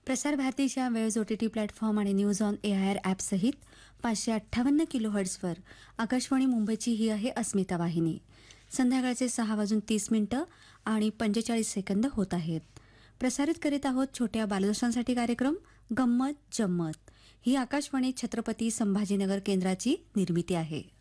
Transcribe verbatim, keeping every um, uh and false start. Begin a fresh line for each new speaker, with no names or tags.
प्रसार भारतीच्या वेळेस ओ टी टी प्लॅटफॉर्म आणि news on A I R ॲपसहित पाचशे अठ्ठावन्न किलो हर्ट्सवर आकाशवाणी मुंबईची ही आहे अस्मिता वाहिनी. संध्याकाळचे सहा वाजून तीस मिनिटं आणि पंचेचाळीस सेकंद होत आहेत. प्रसारित करीत आहोत छोट्या बालदोषांसाठी कार्यक्रम गंमत जम्मत. ही आकाशवाणी छत्रपती संभाजीनगर केंद्राची निर्मिती आहे.